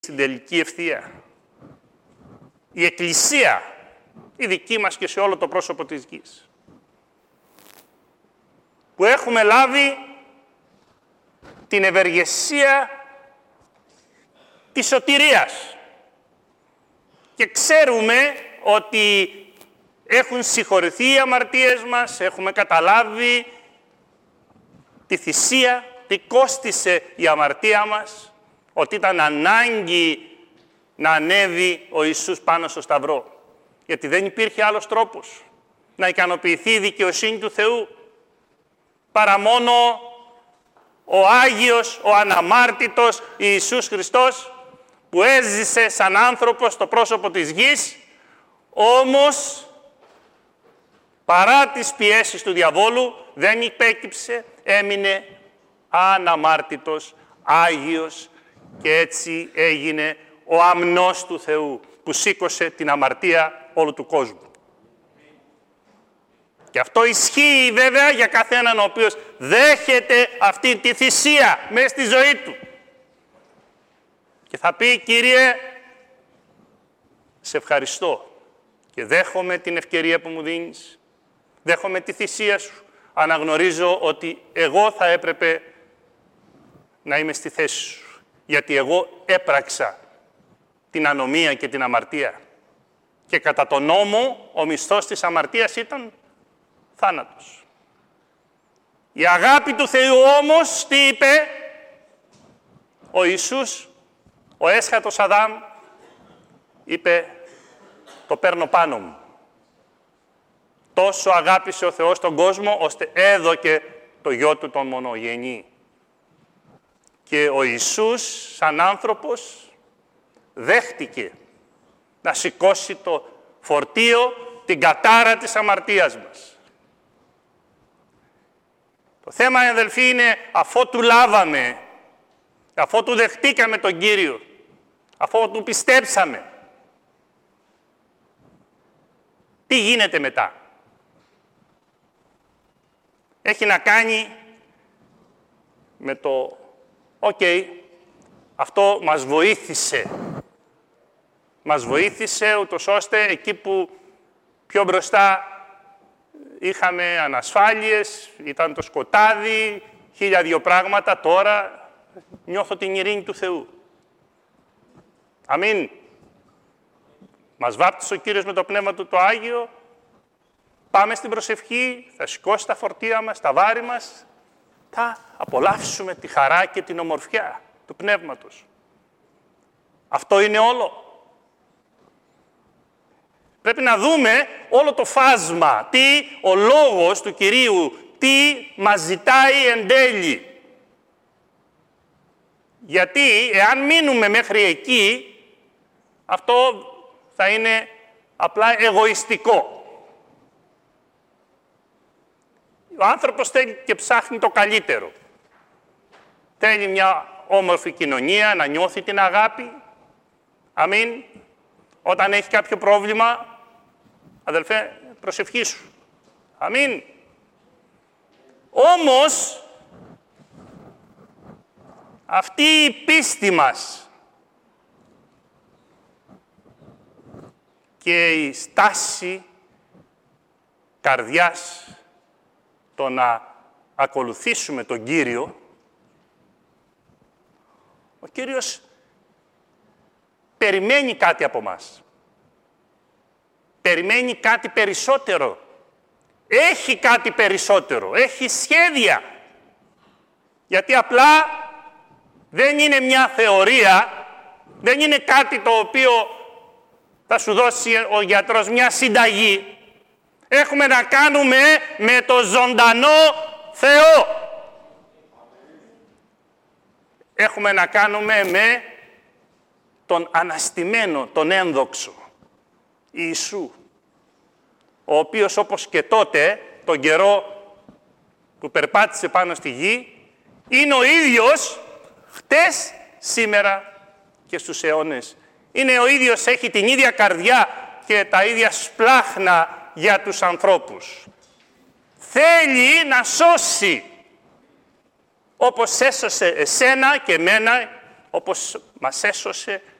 στην τελική ευθεία. Η Εκκλησία, η δική μας και σε όλο το πρόσωπο της γης. Που έχουμε λάβει την ευεργεσία της σωτηρίας. Και ξέρουμε ότι έχουν συγχωρηθεί οι αμαρτίες μας, έχουμε καταλάβει τη θυσία, τι κόστισε η αμαρτία μας, ότι ήταν ανάγκη να ανέβει ο Ιησούς πάνω στο Σταυρό. Γιατί δεν υπήρχε άλλος τρόπος να ικανοποιηθεί η δικαιοσύνη του Θεού, παρά μόνο ο Άγιος, ο αναμάρτητος Ιησούς Χριστός, που έζησε σαν άνθρωπος στο πρόσωπο της γης, όμως παρά τις πιέσεις του διαβόλου δεν υπέκυψε, έμεινε αναμάρτητος, Άγιος, και έτσι έγινε ο αμνός του Θεού που σήκωσε την αμαρτία όλου του κόσμου. Και αυτό ισχύει βέβαια για καθέναν ο οποίος δέχεται αυτή τη θυσία μέσα στη ζωή του. Και θα πει, Κύριε, σε ευχαριστώ και δέχομαι την ευκαιρία που μου δίνεις, δέχομαι τη θυσία σου, αναγνωρίζω ότι εγώ θα έπρεπε να είμαι στη θέση σου, γιατί εγώ έπραξα την ανομία και την αμαρτία. Και κατά τον νόμο, ο μισθός της αμαρτίας ήταν θάνατος. Η αγάπη του Θεού όμως, τι είπε ο Ιησούς, ο έσχατος Αδάμ, είπε, το παίρνω πάνω μου. Τόσο αγάπησε ο Θεός τον κόσμο, ώστε έδωκε το γιο του τον μονογενή. Και ο Ιησούς, σαν άνθρωπος, δέχτηκε να σηκώσει το φορτίο, την κατάρα της αμαρτίας μας. Το θέμα, αδελφοί, είναι αφότου λάβαμε, αφότου δεχτήκαμε τον Κύριο, αφότου πιστέψαμε, τι γίνεται μετά. Έχει να κάνει με το αυτό μας βοήθησε. Μας βοήθησε ούτως ώστε εκεί που πιο μπροστά είχαμε ανασφάλειες, ήταν το σκοτάδι, 1002 πράγματα, τώρα νιώθω την ειρήνη του Θεού. Αμήν. Μας βάπτισε ο Κύριος με το Πνεύμα Του το Άγιο, πάμε στην προσευχή, θα σηκώσει τα φορτία μας, τα βάρη μας, θα απολαύσουμε τη χαρά και την ομορφιά του Πνεύματος. Αυτό είναι όλο. Πρέπει να δούμε όλο το φάσμα, τι ο Λόγος του Κυρίου, τι μας ζητάει εν τέλει. Γιατί εάν μείνουμε μέχρι εκεί, αυτό θα είναι απλά εγωιστικό. Ο άνθρωπος θέλει και ψάχνει το καλύτερο. Θέλει μια όμορφη κοινωνία, να νιώθει την αγάπη. Αμήν. Όταν έχει κάποιο πρόβλημα, αδελφέ, προσευχή σου. Αμήν. Όμως, αυτή η πίστη μας και η στάση καρδιάς το να ακολουθήσουμε τον Κύριο, ο Κύριος περιμένει κάτι από μας. Περιμένει κάτι περισσότερο. Έχει κάτι περισσότερο. Έχει σχέδια. Γιατί απλά δεν είναι μια θεωρία, δεν είναι κάτι το οποίο θα σου δώσει ο γιατρός μια συνταγή. Έχουμε να κάνουμε με το ζωντανό Θεό. Έχουμε να κάνουμε με τον αναστημένο, τον ένδοξο Ιησού, ο οποίος όπως και τότε, τον καιρό που περπάτησε πάνω στη γη, είναι ο ίδιος χτες, σήμερα και στους αιώνες. Είναι ο ίδιος, έχει την ίδια καρδιά και τα ίδια σπλάχνα για τους ανθρώπους. Θέλει να σώσει, όπως έσωσε εσένα και εμένα όπως μας έσωσε